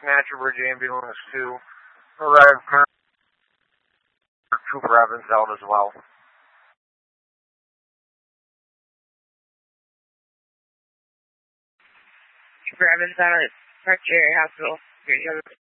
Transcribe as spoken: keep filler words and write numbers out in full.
Natural Bridge Ambulance to arrive currently. Trooper Evans out as well. Trooper Evans out at Park Cherry Hospital.